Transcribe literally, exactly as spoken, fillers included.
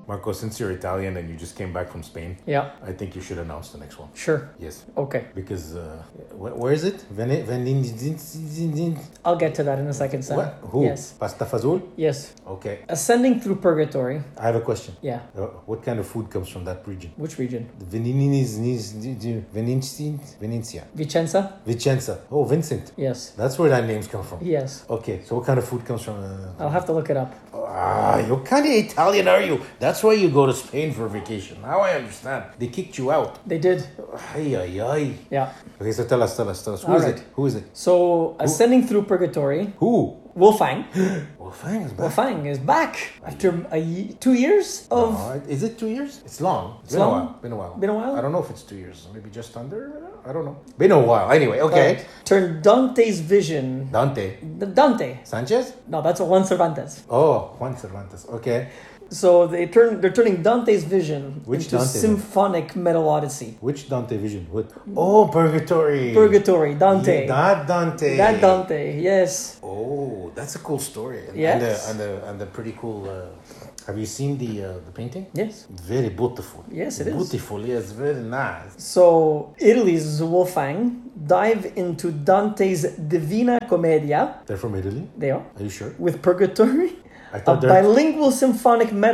Marco, since you're Italian and you just came back from Spain, Yeah. I think you should announce the next one. Sure. Yes. Okay. Because, uh, wh- where is it? Vene- Venin- I'll get to that in a second, Sam. What? Who? Yes. Pasta fazool? Yes. Okay. Ascending through purgatory. I have a question. Yeah. Uh, what kind of food comes from that region? Which region? The Venininis, Venencia, Venecia, Vicenza? Vicenza. Oh, Vincent. Yes. That's where that name's come from. Yes. Okay, so what kind of food comes from? Uh, I'll have to look it up. ah, what kind of Italian are you? That's why you go to Spain for vacation. Now I understand. They kicked you out. They did. Ay, ay, ay. Yeah. Okay, so tell us, tell us, tell us. Who All is right. it? Who is it? So, ascending through purgatory, Who? Wolfgang. Wolfgang is back. Wolfgang is back after a ye- two years of. No, is it two years? It's long. It's been long? a while. Been a while. Been a while? I don't know if it's two years. Maybe just under. I don't know. Been a while. Anyway, okay. Uh, turned Dante's vision. Dante. The Dante. Sanchez? No, that's Juan Cervantes. Oh, Juan Cervantes. Okay. So they turn they're turning Dante's vision Which into Dante? symphonic metal odyssey. Which Dante vision? What? Oh, Purgatory. Purgatory, Dante. Yeah, that Dante. That Dante, yes. Oh, that's a cool story. And, Yes. and, the, and, the, and the pretty cool. Uh, have you seen the uh, the painting? Yes. Very beautiful. Yes, it is. Beautiful. Yes, very nice. So Italy's Wolfgang dive into Dante's Divina Commedia. They're from Italy. They are. Are you sure? With Purgatory, I a thought they're. bilingual symphonic metal